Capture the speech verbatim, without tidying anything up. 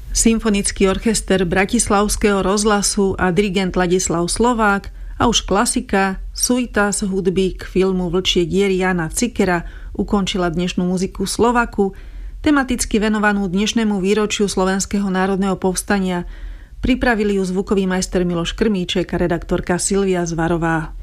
Symfonický orchester Bratislavského rozhlasu a dirigent Ladislav Slovák a už klasika, suita z hudby k filmu Vlčie diery Jána Cikera ukončila dnešnú muziku Slovaku, tematicky venovanú dnešnému výročiu Slovenského národného povstania. Pripravili ju zvukový majster Miloš Krmíček a redaktorka Silvia Zvarová.